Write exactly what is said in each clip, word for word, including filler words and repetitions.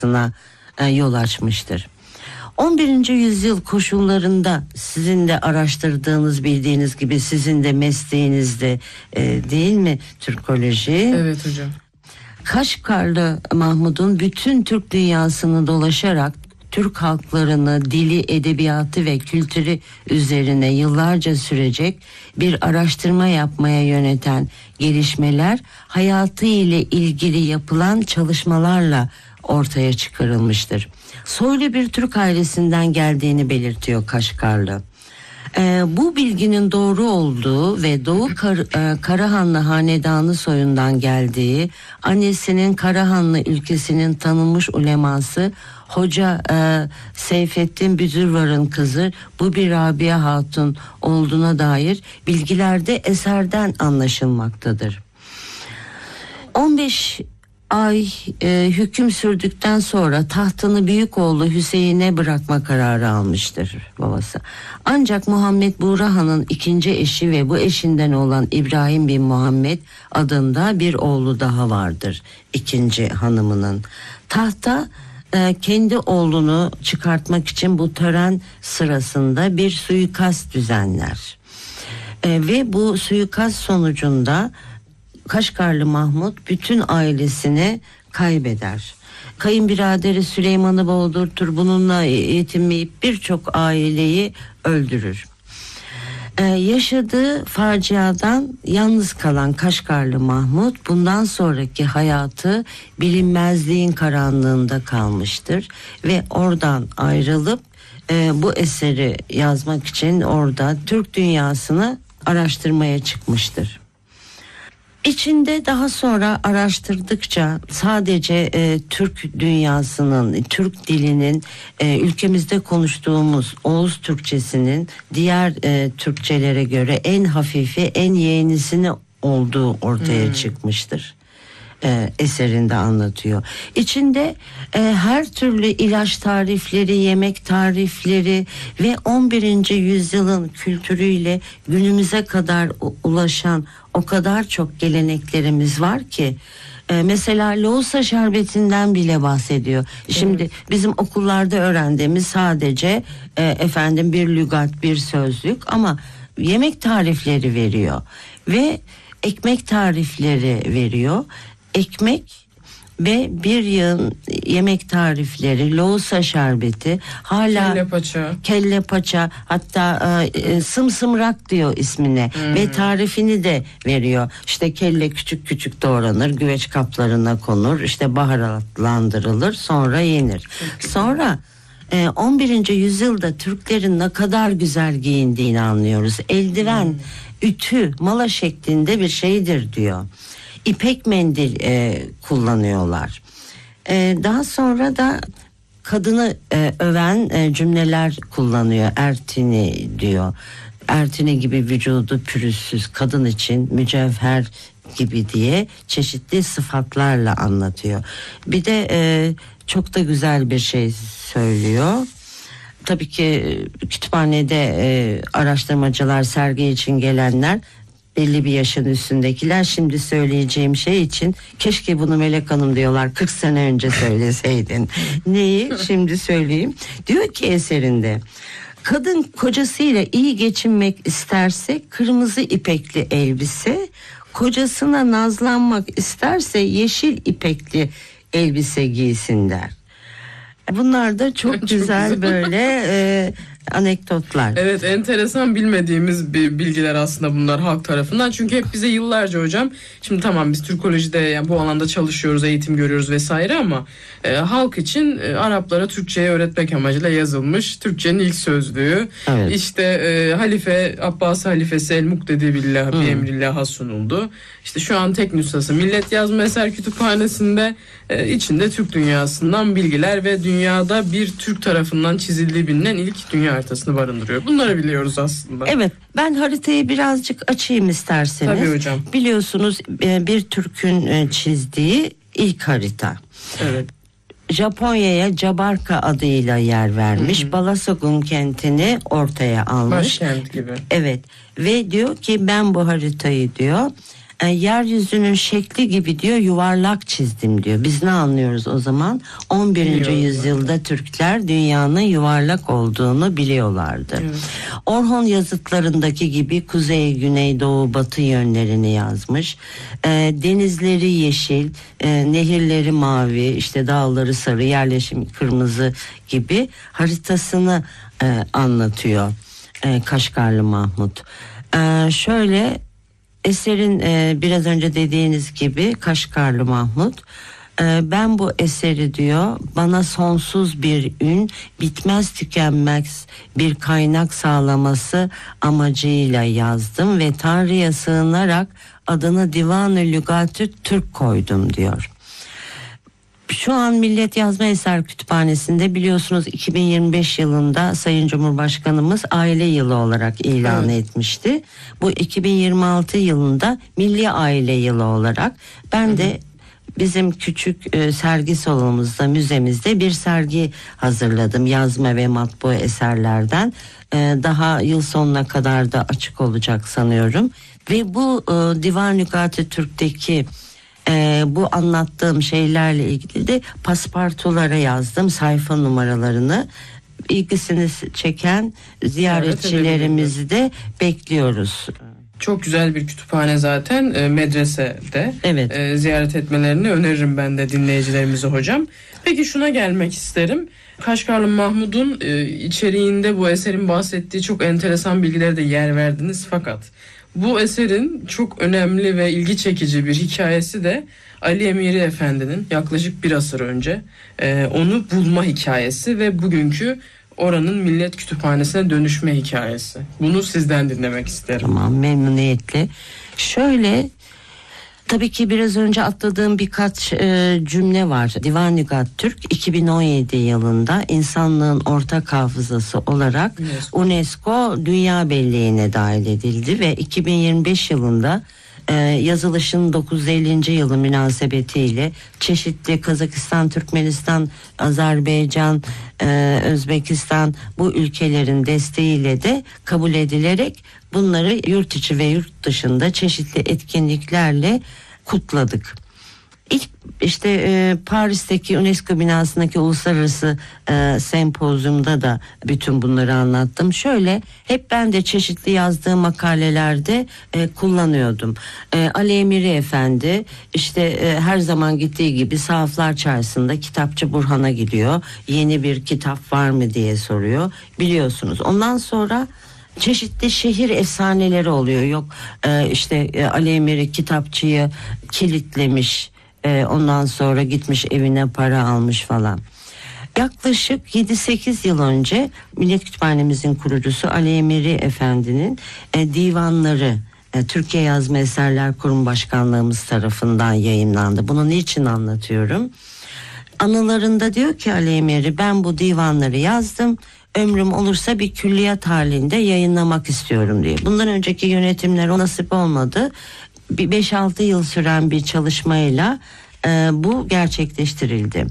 yol açmıştır. on birinci yüzyıl koşullarında sizin de araştırdığınız, bildiğiniz gibi sizin de mesleğinizde e, değil mi Türkoloji? Evet hocam. Kaşgarlı Mahmud'un bütün Türk dünyasını dolaşarak Türk halklarını, dili, edebiyatı ve kültürü üzerine yıllarca sürecek bir araştırma yapmaya yöneten gelişmeler hayatı ile ilgili yapılan çalışmalarla ortaya çıkarılmıştır. Soylu bir Türk ailesinden geldiğini belirtiyor Kaşgarlı. Ee, bu bilginin doğru olduğu ve Doğu Kar, e, Karahanlı hanedanı soyundan geldiği, annesinin Karahanlı ülkesinin tanınmış uleması Hoca e, Seyfettin Büzürvar'ın kızı Bubi Rabia Hatun olduğuna dair bilgilerde eserden anlaşılmaktadır. on beş ay e, hüküm sürdükten sonra tahtını büyük oğlu Hüseyin'e bırakma kararı almıştır babası. Ancak Muhammed Buğra Han'ın ikinci eşi ve bu eşinden olan İbrahim bin Muhammed adında bir oğlu daha vardır, ikinci hanımının. Tahta e, kendi oğlunu çıkartmak için bu tören sırasında bir suikast düzenler. E, ve bu suikast sonucunda Kaşgarlı Mahmud bütün ailesini kaybeder. Kayınbiraderi Süleyman'ı boğdurtur, bununla yetinmeyip birçok aileyi öldürür. Ee, yaşadığı faciadan yalnız kalan Kaşgarlı Mahmud bundan sonraki hayatı bilinmezliğin karanlığında kalmıştır ve oradan ayrılıp e, bu eseri yazmak için orada Türk dünyasını araştırmaya çıkmıştır. İçinde daha sonra araştırdıkça sadece e, Türk dünyasının, Türk dilinin, e, ülkemizde konuştuğumuz Oğuz Türkçesinin diğer e, Türkçelere göre en hafifi, en yeğenisini olduğu ortaya hmm. çıkmıştır. E, eserinde anlatıyor. İçinde e, her türlü ilaç tarifleri, yemek tarifleri ve on birinci yüzyılın kültürüyle günümüze kadar u- ulaşan o kadar çok geleneklerimiz var ki e, mesela loğusa şerbetinden bile bahsediyor. Şimdi evet. Bizim okullarda öğrendiğimiz sadece e, efendim bir lügat, bir sözlük, ama yemek tarifleri veriyor ve ekmek tarifleri veriyor. Ekmek ve bir yığın yemek tarifleri, loğusa şerbeti, hala kelle paça, kelle paça, hatta e, sımsımrak diyor ismine hmm. ve tarifini de veriyor. İşte kelle küçük küçük doğranır, güveç kaplarına konur, işte baharatlandırılır, sonra yenir. Sonra e, on birinci yüzyılda Türklerin ne kadar güzel giyindiğini anlıyoruz. Eldiven, hmm. ütü, mala şeklinde bir şeydir diyor. İpek mendil e, kullanıyorlar. E, daha sonra da kadını e, öven e, cümleler kullanıyor. Ertini diyor. Ertini gibi vücudu pürüzsüz, kadın için mücevher gibi diye çeşitli sıfatlarla anlatıyor. Bir de e, çok da güzel bir şey söylüyor. Tabii ki kütüphanede e, araştırmacılar, sergi için gelenler, belli bir yaşın üstündekiler, şimdi söyleyeceğim şey için keşke bunu Melek Hanım diyorlar kırk sene önce söyleseydin. Neyi? Şimdi söyleyeyim. Diyor ki eserinde, kadın kocasıyla iyi geçinmek isterse kırmızı ipekli elbise, kocasına nazlanmak isterse yeşil ipekli elbise giysin der. Bunlar da çok, çok güzel, güzel böyle e, anekdotlar. Evet, enteresan, bilmediğimiz bir bilgiler aslında bunlar halk tarafından. Çünkü hep bize yıllarca hocam, şimdi tamam biz Türkolojide yani bu alanda çalışıyoruz, eğitim görüyoruz vesaire, ama e, halk için e, Araplara Türkçeyi öğretmek amacıyla yazılmış Türkçenin ilk sözlüğü. Evet. İşte e, Halife Abbas halifesi El Muktedi Billah bi Emrillah'a sunuldu. İşte şu an tek nüshası Millet Yazma Eser Kütüphanesi'nde, e, içinde Türk dünyasından bilgiler ve dünyada bir Türk tarafından çizildiği bilinen ilk dünya haritasını barındırıyor. Bunları biliyoruz aslında. Evet, ben haritayı birazcık açayım isterseniz. Tabii hocam. Biliyorsunuz bir Türk'ün çizdiği ilk harita. Evet. Japonya'ya Jabarka adıyla yer vermiş. Hı hı. Balasagun kentini ortaya almış. Başkent gibi. Evet ve diyor ki ben bu haritayı diyor E, yeryüzünün şekli gibi diyor yuvarlak çizdim diyor. Biz ne anlıyoruz o zaman? on birinci Biliyorum. yüzyılda Türkler dünyanın yuvarlak olduğunu biliyorlardı. Evet. Orhon yazıtlarındaki gibi kuzey, güney, doğu, batı yönlerini yazmış. E, denizleri yeşil, e, nehirleri mavi, işte dağları sarı, yerleşim kırmızı gibi haritasını e, anlatıyor e, Kaşgarlı Mahmut. E, şöyle eserin e, biraz önce dediğiniz gibi Kaşgarlı Mahmut, e, ben bu eseri diyor bana sonsuz bir ün, bitmez tükenmez bir kaynak sağlaması amacıyla yazdım ve Tanrı'ya sığınarak adını Divan-ı Lügat-ı Türk koydum diyor. Şu an Millet Yazma Eser Kütüphanesi'nde biliyorsunuz iki bin yirmi beş yılında Sayın Cumhurbaşkanımız aile yılı olarak ilan evet. etmişti. Bu iki bin yirmi altı yılında Milli Aile Yılı olarak ben Hı-hı. de bizim küçük e, sergi salonumuzda, müzemizde bir sergi hazırladım. Yazma ve matbu eserlerden. E, daha yıl sonuna kadar da açık olacak sanıyorum. Ve bu e, Divan-ı Lügat-ı Türk'teki Ee, bu anlattığım şeylerle ilgili de paspartulara yazdım sayfa numaralarını. İlgisini çeken ziyaretçilerimizi de bekliyoruz. Çok güzel bir kütüphane zaten, e, medresede. Evet. E, ziyaret etmelerini öneririm ben de dinleyicilerimize hocam. Peki şuna gelmek isterim. Kaşgarlı Mahmud'un e, içeriğinde bu eserin bahsettiği çok enteresan bilgilere de yer verdiniz fakat bu eserin çok önemli ve ilgi çekici bir hikayesi de Ali Emiri Efendi'nin yaklaşık bir asır önce e, onu bulma hikayesi ve bugünkü oranın Millet Kütüphanesi'ne dönüşme hikayesi. Bunu sizden dinlemek isterim. Tamam, memnuniyetle. Şöyle, tabii ki biraz önce atladığım birkaç e, cümle var. Divan-ı Lügat Türk iki bin on yedi yılında insanlığın ortak hafızası olarak UNESCO, UNESCO Dünya Belleği'ne dahil edildi ve iki bin yirmi beş yılında e, yazılışın dokuz yüz ellinci yılı münasebetiyle çeşitli Kazakistan, Türkmenistan, Azerbaycan, e, Özbekistan bu ülkelerin desteğiyle de kabul edilerek bunları yurt içi ve yurt dışında çeşitli etkinliklerle kutladık. İlk işte e, Paris'teki UNESCO binasındaki uluslararası e, sempozyumda da bütün bunları anlattım. Şöyle hep ben de çeşitli yazdığım makalelerde e, kullanıyordum. E, Ali Emiri Efendi işte e, her zaman gittiği gibi Sahaflar Çarşısı'nda Kitapçı Burhan'a gidiyor. Yeni bir kitap var mı diye soruyor. Biliyorsunuz. Ondan sonra çeşitli şehir efsaneleri oluyor. Yok e, işte e, Ali Emiri kitapçıyı kilitlemiş, e, ondan sonra gitmiş evine para almış falan. Yaklaşık yedi sekiz yıl önce Millet Kütüphanemizin kurucusu Ali Emiri Efendi'nin e, divanları e, Türkiye Yazma Eserler Kurum Başkanlığımız tarafından yayınlandı. Bunu niçin anlatıyorum? Anılarında diyor ki Ali Emiri, ben bu divanları yazdım. Ömrüm olursa bir külliyat halinde yayınlamak istiyorum diye. Bundan önceki yönetimler o nasip olmadı. Bir beş altı yıl süren bir çalışmayla e, bu gerçekleştirildi.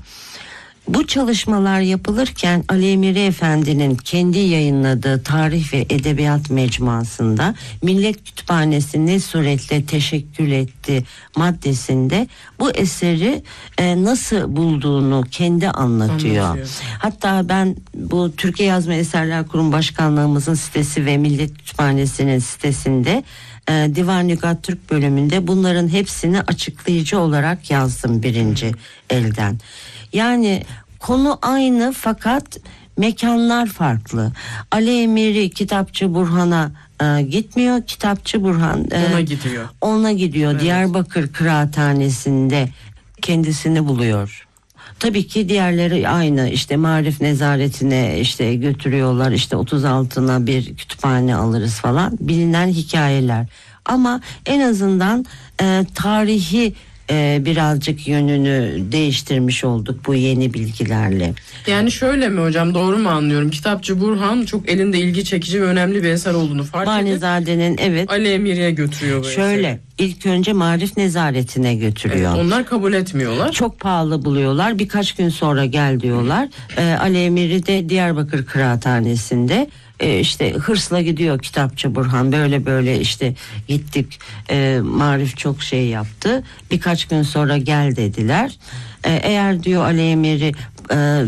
Bu çalışmalar yapılırken Ali Emiri Efendi'nin kendi yayınladığı Tarih ve Edebiyat Mecmuası'nda Millet Kütüphanesi ne suretle teşekkül etti maddesinde bu eseri e, nasıl bulduğunu kendi anlatıyor. anlatıyor. Hatta ben bu Türkiye Yazma Eserler Kurum Başkanlığımızın sitesi ve Millet Kütüphanesi'nin sitesinde e, Divan-ı Lügat Türk bölümünde bunların hepsini açıklayıcı olarak yazdım birinci hmm. elden. Yani konu aynı fakat mekanlar farklı. Ali Emiri Kitapçı Burhan'a e, gitmiyor. Kitapçı Burhan e, ona gidiyor. Ona gidiyor. Evet. Diyarbakır Kıraathanesi'nde kendisini buluyor. Tabii ki diğerleri aynı. İşte Marif Nezaretine işte götürüyorlar. İşte otuz altına bir kütüphane alırız falan. Bilinen hikayeler. Ama en azından e, tarihi Ee, birazcık yönünü değiştirmiş olduk bu yeni bilgilerle. Yani şöyle mi hocam, doğru mu anlıyorum? Kitapçı Burhan çok elinde ilgi çekici ve önemli bir eser olduğunu fark edip Vanizade'nin evet Ali Emiri'ye götürüyor bu Şöyle eseri. ilk önce Marif Nezaretine götürüyor. Evet, onlar kabul etmiyorlar. Çok pahalı buluyorlar. Birkaç gün sonra gel diyorlar. Ee, Ali Emiri de Diyarbakır Kıraathanesi'nde e, işte hırsla gidiyor kitapçı Burhan, böyle böyle işte gittik, e, Marif çok şey yaptı, birkaç gün sonra gel dediler. E, eğer diyor Ali Emir'i e,